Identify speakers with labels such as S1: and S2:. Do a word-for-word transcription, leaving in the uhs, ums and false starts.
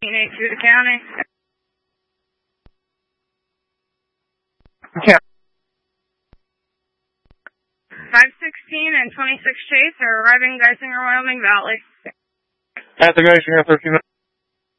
S1: eight through the county.
S2: Yeah.
S1: five sixteen and twenty-six Chase are arriving Geisinger, Wyoming Valley.
S2: At the Geisinger thirteen.